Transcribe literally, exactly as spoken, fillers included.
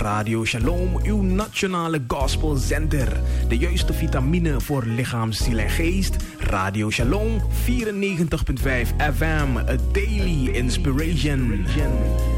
Radio Shalom, uw nationale gospelzender. De juiste vitamine voor lichaam, ziel en geest. Radio Shalom, vierennegentig komma vijf F M, a daily inspiration.